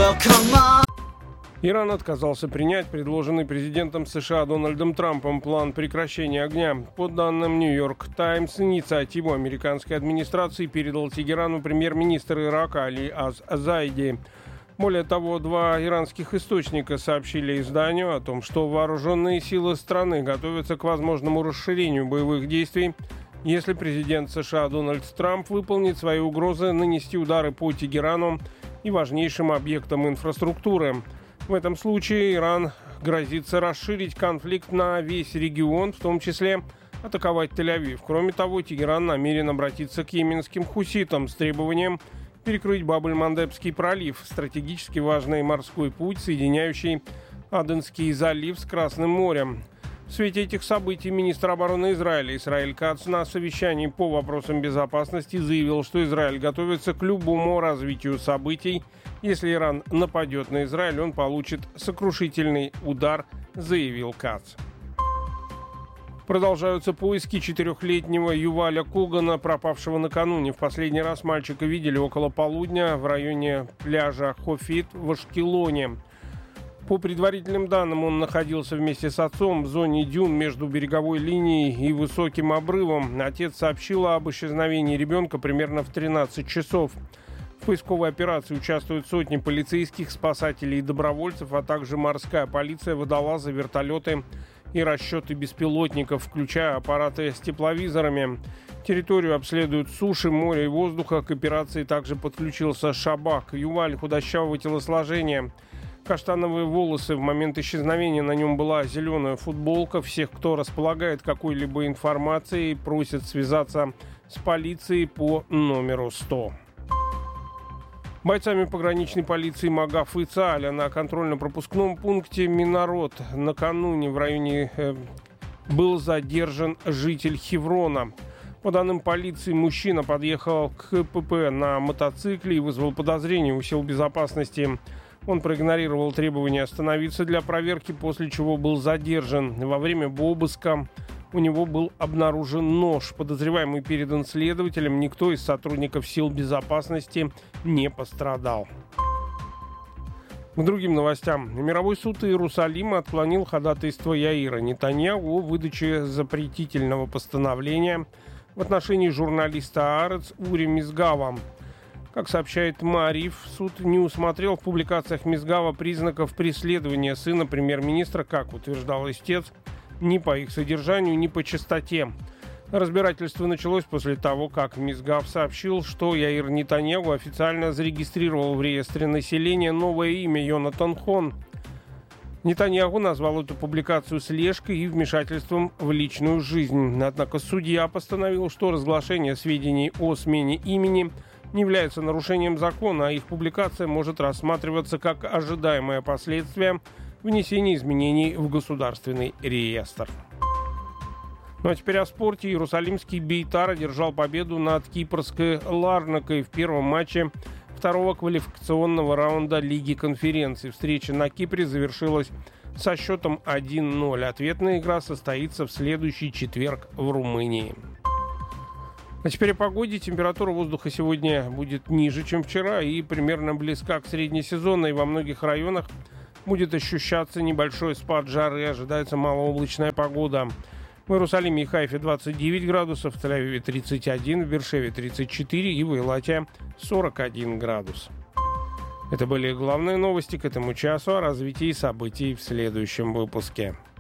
Иран отказался принять предложенный президентом США Дональдом Трампом план прекращения огня. По данным «Нью-Йорк Таймс», инициативу американской администрации передал Тегерану премьер-министр Ирака Али Аз-Зайди. Более того, два иранских источника сообщили изданию о том, что вооруженные силы страны готовятся к возможному расширению боевых действий, если президент США Дональд Трамп выполнит свои угрозы нанести удары по Тегерану и важнейшим объектам инфраструктуры. В этом случае Иран грозится расширить конфликт на весь регион, в том числе атаковать Тель-Авив. Кроме того, Тегеран намерен обратиться к йеменским хуситам с требованием перекрыть Баб-эль-Мандебский пролив, стратегически важный морской путь, соединяющий Аденский залив с Красным морем. В свете этих событий министр обороны Израиля Исраэль Кац на совещании по вопросам безопасности заявил, что Израиль готовится к любому развитию событий. Если Иран нападет на Израиль, он получит сокрушительный удар, заявил Кац. Продолжаются поиски 4-летнего Юваля Когана, пропавшего накануне. В последний раз мальчика видели около полудня в районе пляжа Хофит в Ашкелоне. По предварительным данным, он находился вместе с отцом в зоне дюн между береговой линией и высоким обрывом. Отец сообщил об исчезновении ребенка примерно в 13 часов. В поисковой операции участвуют сотни полицейских, спасателей и добровольцев, а также морская полиция, водолазы, вертолеты и расчеты беспилотников, включая аппараты с тепловизорами. Территорию обследуют суши, море и воздуха. К операции также подключился Шабак. Юваль худощавого телосложения. Каштановые волосы. В момент исчезновения на нем была зеленая футболка. Всех, кто располагает какой-либо информацией, просят связаться с полицией по номеру 100. Бойцами пограничной полиции Магаф и Цааля на контрольно-пропускном пункте Минарод накануне в районе был задержан житель Хеврона. По данным полиции, мужчина подъехал к КПП на мотоцикле и вызвал подозрения у сил безопасности. Он проигнорировал требования остановиться для проверки, после чего был задержан. Во время обыска у него был обнаружен нож. Подозреваемый передан следователям. Никто из сотрудников сил безопасности не пострадал. К другим новостям. Мировой суд Иерусалима отклонил ходатайство Яира Нетаньяху о выдаче запретительного постановления в отношении журналиста Аарец Ури Мизгава. Как сообщает Маариф, суд не усмотрел в публикациях Мизгава признаков преследования сына премьер-министра, как утверждал истец, ни по их содержанию, ни по частоте. Разбирательство началось после того, как Мизгав сообщил, что Яир Нетаньяху официально зарегистрировал в реестре населения новое имя Йонатан Хон. Нетаньяху назвал эту публикацию слежкой и вмешательством в личную жизнь. Однако судья постановил, что разглашение сведений о смене имени не является нарушением закона, а их публикация может рассматриваться как ожидаемое последствие внесения изменений в государственный реестр. Ну а теперь о спорте. Иерусалимский Бейтар одержал победу над кипрской Ларнакой в первом матче второго квалификационного раунда Лиги конференций. Встреча на Кипре завершилась со счетом 1-0. Ответная игра состоится в следующий четверг в Румынии. А теперь о погоде. Температура воздуха сегодня будет ниже, чем вчера, и примерно близка к среднесезонной. Во многих районах будет ощущаться небольшой спад жары. Ожидается малооблачная погода. В Иерусалиме и Хайфе 29 градусов, в Тель-Авиве 31, в Бершеве 34 и в Эйлате 41 градус. Это были главные новости к этому часу. О развитии событий в следующем выпуске.